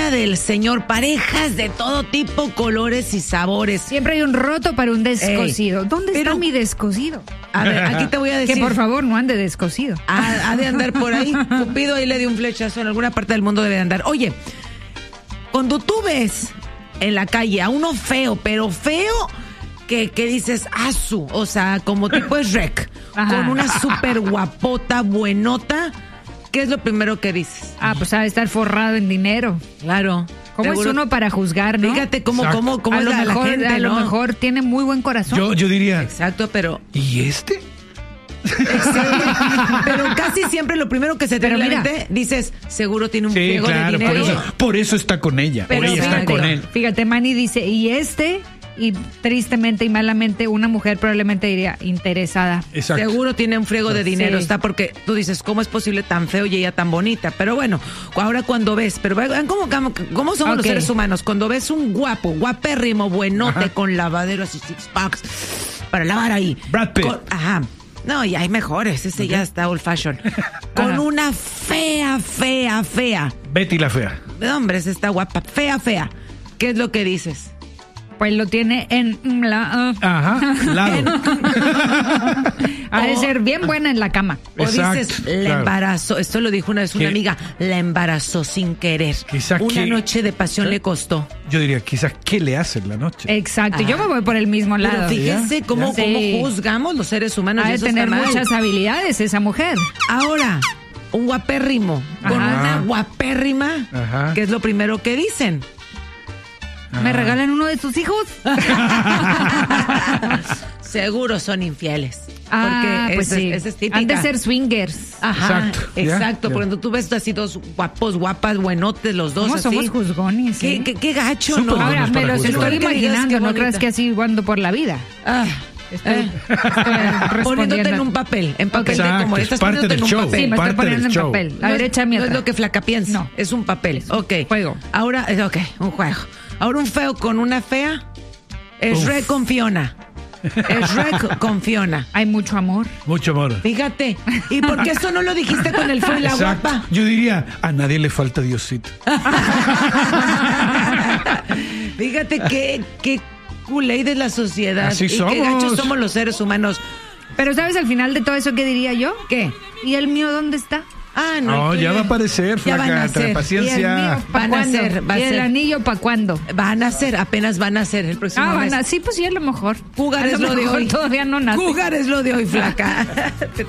vida del señor. Parejas de todo tipo, colores y sabores. Siempre hay un roto para un descosido. ¿Dónde está mi descosido? A ver, aquí te voy a decir. Que por favor no ande descosido. Ha de andar por ahí. Cupido ahí le dio un flechazo. En alguna parte del mundo debe de andar. Oye, cuando tú ves en la calle a uno feo, pero feo, que dices, asu, o sea, como tipo es rec, con una súper guapota, buenota, ¿qué es lo primero que dices? Pues ha de estar forrado en dinero. Claro. ¿Cómo es uno para juzgar, no? Fíjate cómo es la gente, a ¿no? lo mejor tiene muy buen corazón. Yo diría. Exacto, pero... ¿Y este? Pero casi siempre lo primero que se te viene a la mente, dices, seguro tiene un friego de dinero. Por eso está con ella. Pero ella está con él. Fíjate, Manny dice, y tristemente y malamente una mujer probablemente diría interesada. Exacto. Seguro tiene un friego de dinero, sí. está, porque tú dices, ¿cómo es posible tan feo y ella tan bonita? Pero bueno, ahora cuando ves, pero vean cómo somos los seres humanos, cuando ves un guapérrimo, buenote, con lavadero así, six packs, para lavar ahí. Brad Pitt. No, y hay mejores, ese ya está old fashion. Con una fea. Betty la fea. Hombre, esa está guapa, fea. ¿Qué es lo que dices? Pues lo tiene en la... lado. Ha de ser bien buena en la cama. O dices, la embarazó. Esto lo dijo una vez una amiga, la embarazó sin querer. Una noche de pasión le costó. Yo diría, quizás, ¿qué le hace en la noche? Exacto, yo me voy por el mismo lado. Pero fíjense cómo juzgamos los seres humanos. Ha de tener muchas habilidades esa mujer. Ahora, un guapérrimo con una guapérrima, ¿qué es lo primero que dicen? ¿Me regalan uno de sus hijos? Seguro son infieles. Porque pues esa es típica. Han de ser swingers. Exacto. Porque tú ves así dos guapas, buenotes, los dos. ¿Cómo así? somos juzgones? Qué gacho, ¿no? Ahora, me los estoy imaginando, no creas que así ando por la vida. Estoy poniéndote en un papel, como estás poniéndote en un papel. Sí, me estoy poniendo en papel. La derecha mía. No es lo que Flaca piensa. No. Es un papel. Juego. Ahora, un juego. Ahora un feo con una fea es re con Fiona. Es re con Fiona. Hay mucho amor. Mucho amor. Fíjate. ¿Y por qué eso no lo dijiste con el feo y la guapa? Yo diría, a nadie le falta Diosito. Fíjate qué culé de la sociedad. Así somos. Qué gachos somos los seres humanos. Pero ¿sabes al final de todo eso qué diría yo? ¿Qué? ¿Y el mío dónde está? No, ya va a aparecer, Flaca, trae paciencia. ¿Y el mío van a ser. ¿Y el anillo para cuándo? Apenas van a ser el próximo mes. Sí, pues sí, a lo mejor. Jugar es lo de hoy. Todavía no nace. Jugar es lo de hoy, Flaca.